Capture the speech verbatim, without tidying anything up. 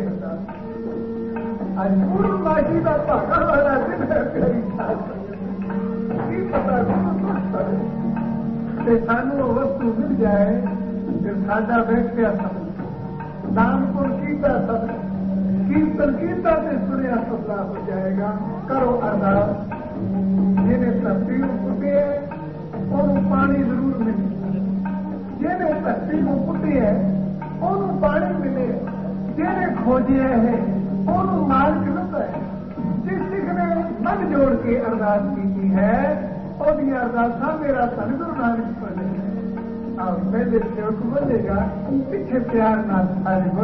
अरदास आज पूर्णमासी का भागा वाला दिन है प्यारी साथ की पता कि सानू वस्तु मिल जाए फिर सादा व्यक्ति नामपुर कीता सब कीर्तन कीता से सुनिया सपना हो जाएगा। करो अरदास जिन्हें धरती पुटी है और पानी जरूर मिले, जिन्हें धरती को पुटी है और पानी मिले, जिन्हें खोजिया है और मार्ग मिलता है। जिस सिख ने मन जोड़ के अरदास की है और ये अरदासा मेरा धन गुरु नानक पढ़े और पहले सेवक बोलेगा पीछे प्यार ना सारे